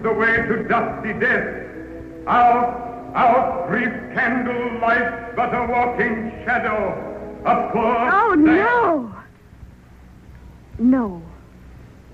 the way to dusty death. Out, out, brief candle light, but a walking shadow. A poor... Oh, no! No.